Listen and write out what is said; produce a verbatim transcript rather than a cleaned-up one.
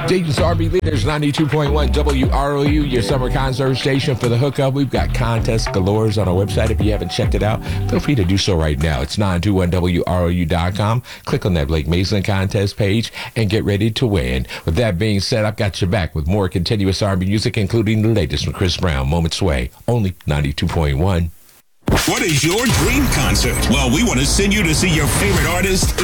Dayton's R B Leaders, ninety-two point one W R O U, your summer concert station for the hookup. We've got contests galores on our website. If you haven't checked it out, feel free to do so right now. It's nine two one W R O U dot com. Click on that Blake Mason contest page and get ready to win. With that being said, I've got your back with more continuous R and B music, including the latest from Chris Brown, Moment Sway, only ninety-two point one. What is your dream concert? Well, we want to send you to see your favorite artist